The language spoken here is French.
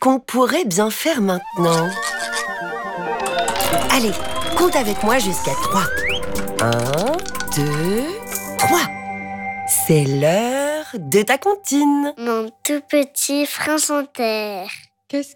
qu'on pourrait bien faire maintenant? Allez, compte avec moi jusqu'à 3. 1, 2, 3. C'est l'heure de ta comptine. Mon tout petit prince en terre.